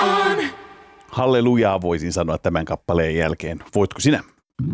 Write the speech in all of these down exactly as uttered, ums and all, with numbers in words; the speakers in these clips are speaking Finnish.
on. Hallelujaa voisin sanoa tämän kappaleen jälkeen. Voitko sinä?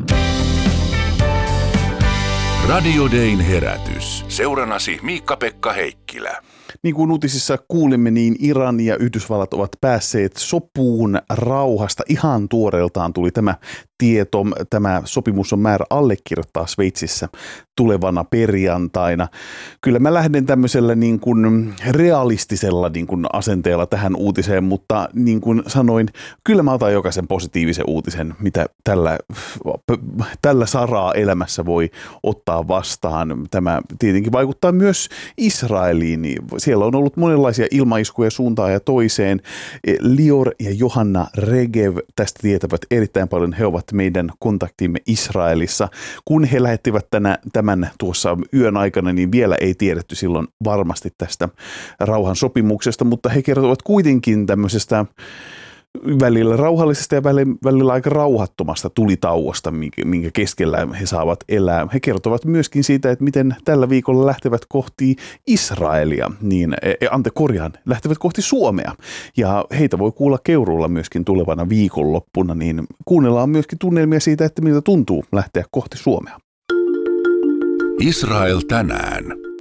Radio Dayn herätys. Seuranasi Miikka-Pekka Heikkilä. Niin kuin uutisissa kuulimme, niin Iran ja Yhdysvallat ovat päässeet sopuun rauhasta. Ihan tuoreeltaan tuli tämä tieto. Tämä sopimus on määrä allekirjoittaa Sveitsissä tulevana perjantaina. Kyllä mä lähden tämmöisellä niin kuin realistisella niin kuin asenteella tähän uutiseen, mutta niin kuin sanoin, kyllä mä otan jokaisen positiivisen uutisen, mitä tällä, tällä saraa elämässä voi ottaa vastaan. Tämä tietenkin vaikuttaa myös Israeliin. Siellä on ollut monenlaisia ilmaiskuja suuntaan ja toiseen. Lior ja Johanna Regev tästä tietävät erittäin paljon. He ovat meidän kontaktimme Israelissa. Kun he lähettivät tänä, tämän tuossa yön aikana, niin vielä ei tiedetty silloin varmasti tästä rauhan sopimuksesta, mutta he kertovat kuitenkin tämmöisestä välillä rauhallisesta ja välillä aika rauhattomasta tulitauosta, minkä keskellä he saavat elää. He kertovat myöskin siitä, että miten tällä viikolla lähtevät kohti Israelia, niin ante korjaan, lähtevät kohti Suomea. Ja heitä voi kuulla Keuruulla myöskin tulevana viikonloppuna, niin kuunnellaan myöskin tunnelmia siitä, että miltä tuntuu lähteä kohti Suomea. Israel tänään.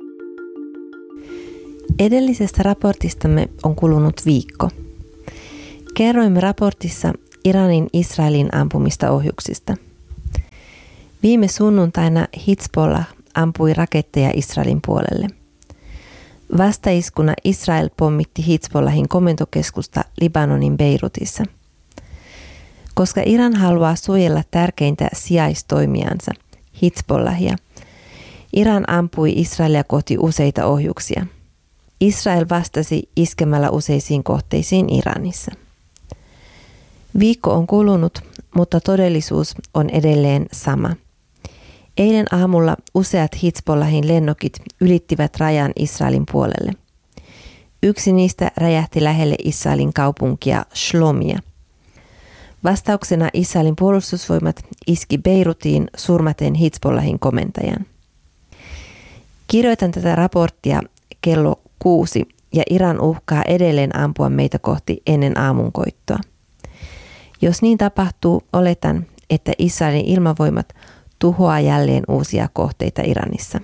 Edellisestä raportistamme on kulunut viikko. Kerroimme raportissa Iranin Israelin ampumista ohjuksista. Viime sunnuntaina Hizbollah ampui raketteja Israelin puolelle. Vastaiskuna Israel pommitti Hizbollahin komentokeskusta Libanonin Beirutissa. Koska Iran haluaa suojella tärkeintä sijaistoimijansa, Hizbollahia, Iran ampui Israelia kohti useita ohjuksia. Israel vastasi iskemällä useisiin kohteisiin Iranissa. Viikko on kulunut, mutta todellisuus on edelleen sama. Eilen aamulla useat Hizbollahin lennokit ylittivät rajan Israelin puolelle. Yksi niistä räjähti lähelle Israelin kaupunkia Shlomia. Vastauksena Israelin puolustusvoimat iski Beirutiin surmaten Hizbollahin komentajan. Kirjoitan tätä raporttia kello kuusi ja Iran uhkaa edelleen ampua meitä kohti ennen aamunkoittoa. Jos niin tapahtuu, oletan, että Israelin ilmavoimat tuhoaa jälleen uusia kohteita Iranissa.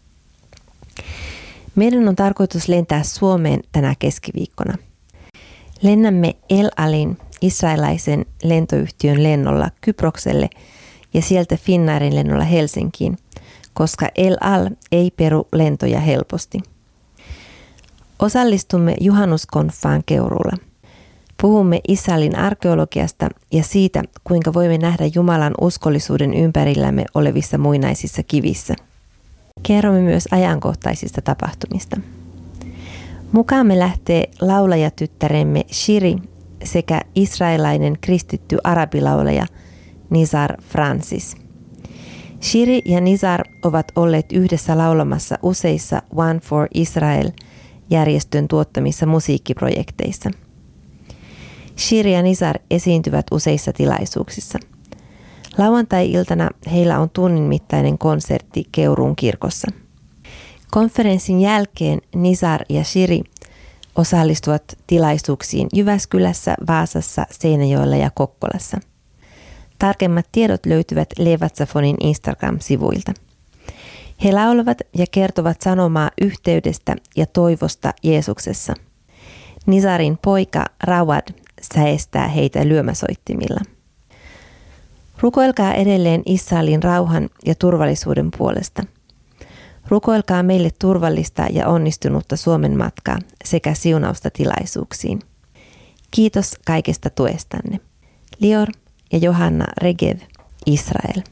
Meidän on tarkoitus lentää Suomeen tänä keskiviikkona. Lennämme El Alin israelaisen lentoyhtiön lennolla Kyprokselle ja sieltä Finnairin lennolla Helsinkiin, koska El Al ei peru lentoja helposti. Osallistumme juhannuskonfaan Keuruulla. Puhumme Israelin arkeologiasta ja siitä, kuinka voimme nähdä Jumalan uskollisuuden ympärillämme olevissa muinaisissa kivissä. Kerromme myös ajankohtaisista tapahtumista. Mukaamme lähtee laulajatyttäremme Shiri sekä israelainen kristitty arabilaulaja Nizar Francis. Shiri ja Nizar ovat olleet yhdessä laulamassa useissa One for Israel-järjestön tuottamissa musiikkiprojekteissa. Shiri ja Nizar esiintyvät useissa tilaisuuksissa. Lauantai-iltana heillä on tunnin mittainen konsertti Keuruun kirkossa. Konferenssin jälkeen Nizar ja Shiri osallistuvat tilaisuuksiin Jyväskylässä, Vaasassa, Seinäjoella ja Kokkolassa. Tarkemmat tiedot löytyvät Levatsafonin Instagram-sivuilta. He laulavat ja kertovat sanomaa yhteydestä ja toivosta Jeesuksessa. Nizarin poika Rawad säestää heitä lyömäsoittimilla. Rukoilkaa edelleen Israelin rauhan ja turvallisuuden puolesta. Rukoilkaa meille turvallista ja onnistunutta Suomen matkaa sekä siunausta tilaisuuksiin. Kiitos kaikesta tuestanne. Lior ja Johanna Regev, Israel.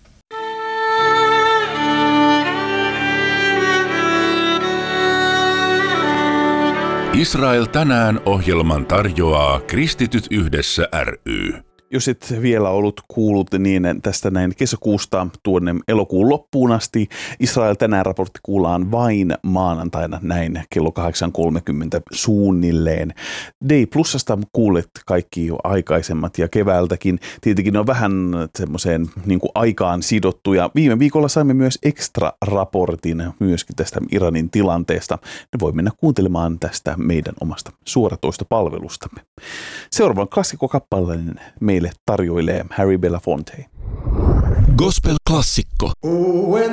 Israel tänään -ohjelman tarjoaa Kristityt yhdessä ry. Jos et vielä ollut kuullut, niin tästä näin kesäkuusta tuonne elokuun loppuun asti Israel tänään -raportti kuullaan vain maanantaina näin kello kahdeksan kolmekymmentä suunnilleen. Day Plusasta kuulet kaikki jo aikaisemmat ja keväältäkin. Tietenkin ne on vähän semmoiseen niin kuin aikaan sidottuja. Viime viikolla saimme myös extra-raportin myöskin tästä Iranin tilanteesta. Ne voi mennä kuuntelemaan tästä meidän omasta suoratoistopalvelustamme. Seuraavan klassikkokappaleen meille tarjoilee Harry Belafonte. Gospel-klassikko.